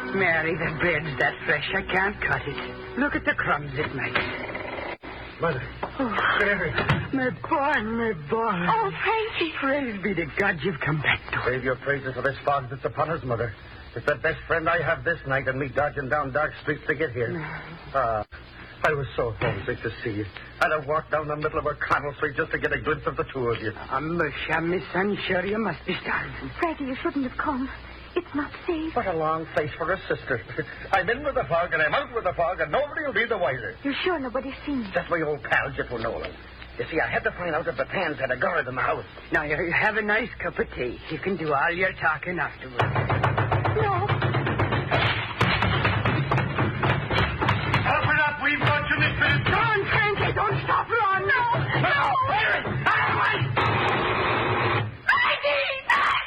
Mary, the bread's that fresh I can't cut it. Look at the crumbs it makes. Mother. Oh, Mary. My boy. Oh, Frankie. Praise be to God you've come back to us. Save your praises for this fog that's upon us, Mother. It's the best friend I have this night, and me dodging down dark streets to get here. I was so homesick to see you. I'd have walked down the middle of O'Connell Street just to get a glimpse of the two of you. Musha, Miss Son, sure you must be starving. Frankie, you shouldn't have come. It's not safe. What a long face for a sister. I'm in with the fog, and I'm out with the fog, and nobody will be the wiser. You're sure nobody's seen you? Just my old pal, Jippo Nolan. You see, I had to find out if the Tans had a guard in the house. Now, you have a nice cup of tea. You can do all your talking afterwards. No.